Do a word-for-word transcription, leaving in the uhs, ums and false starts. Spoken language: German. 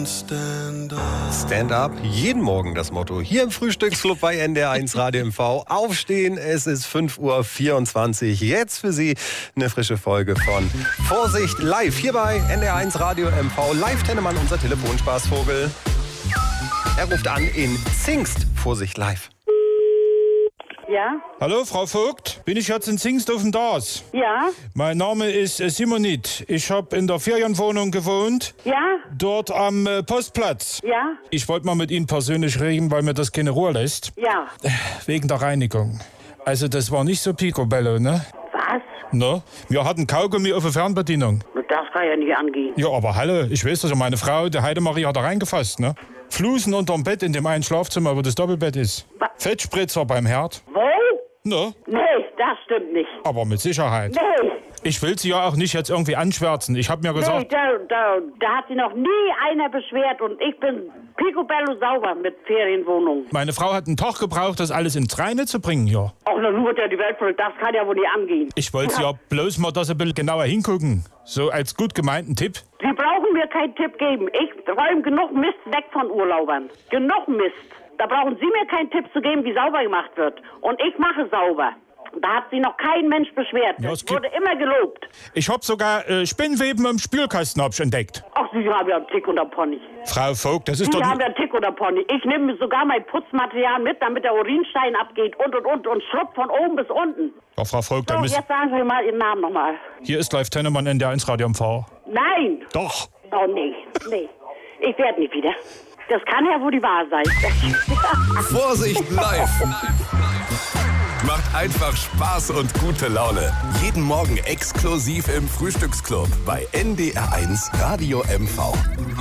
Stand up. Stand up, jeden Morgen das Motto. Hier im Frühstücksclub bei N D R eins Radio M V. Aufstehen, es ist fünf Uhr vierundzwanzig. Jetzt für Sie eine frische Folge von Vorsicht live. Hier bei N D R eins Radio M V. Live Tennemann, unser Telefonspaßvogel. Er ruft an in Zingst. Vorsicht live. Ja? Hallo, Frau Vogt. Bin ich jetzt in Zingst auf dem Das? Ja? Mein Name ist äh, Simonit. Ich habe in der Ferienwohnung gewohnt. Ja? Dort am äh, Postplatz. Ja? Ich wollte mal mit Ihnen persönlich reden, weil mir das keine Ruhe lässt. Ja. Wegen der Reinigung. Also das war nicht so picobello, ne? Was? Ne? Wir hatten Kaugummi auf der Fernbedienung. Das kann ja nicht angehen. Ja, aber hallo, ich weiß doch, meine Frau, die Heidemarie, hat da reingefasst, ne? Flusen unterm Bett in dem einen Schlafzimmer, wo das Doppelbett ist. Was? Fettspritzer beim Herd. Wo? Ne? Nee, das stimmt nicht. Aber mit Sicherheit. Nee. Ich will Sie ja auch nicht jetzt irgendwie anschwärzen. Ich habe mir Nee, gesagt... da, da, da hat sich noch nie einer beschwert und ich bin picobello sauber mit Ferienwohnung. Meine Frau hat einen Tag gebraucht, das alles ins Reine zu bringen, ja. Ach, na, nun wird ja die Welt voll. Das kann ja wohl nicht angehen. Ich wollte ja bloß mal, dass Sie ein bisschen genauer hingucken. So als gut gemeinten Tipp. Sie brauchen mir keinen Tipp geben. Ich räume genug Mist weg von Urlaubern. Genug Mist. Da brauchen Sie mir keinen Tipp zu geben, wie sauber gemacht wird. Und ich mache sauber. Da hat sich noch kein Mensch beschwert. Ja, Es es gibt- wurde immer gelobt. Ich hab sogar äh, Spinnweben im Spülkasten hab ich entdeckt. Ach, Sie haben ja einen Tick oder Pony. Frau Vogt, das ist Sie doch... haben ja einen Tick oder Pony. Ich nehme sogar mein Putzmaterial mit, damit der Urinstein abgeht und und und und schrubbt von oben bis unten. Ja, Frau Vogt, So, dann müssen... jetzt sagen Sie mal Ihren Namen nochmal. Hier ist Live Tennemann in der eins Radio M V. Nein! Doch. Oh, nee, nee. Ich werde nicht wieder. Das kann ja wohl die Wahr sein. Vorsicht live. Macht einfach Spaß und gute Laune. Jeden Morgen exklusiv im Frühstücksclub bei N D R eins Radio M V.